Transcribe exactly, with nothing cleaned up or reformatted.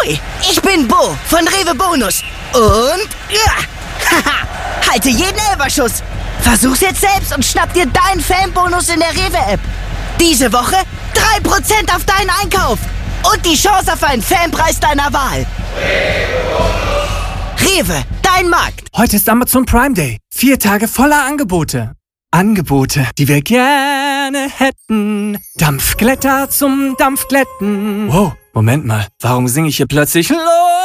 Ahoi, ich bin Bo von Rewe Bonus. Und, ja, haha, halte jeden Elberschuss. Versuch's jetzt selbst und schnapp dir deinen Fanbonus in der Rewe-App. Diese Woche drei Prozent auf deinen Einkauf. Und die Chance auf einen Fanpreis deiner Wahl. Rewe, dein Markt. Heute ist Amazon Prime Day. Vier Tage voller Angebote. Angebote, die wir gerne hätten. Dampfglätter zum Dampfglätten. Wow, Moment mal. Warum singe ich hier plötzlich Los?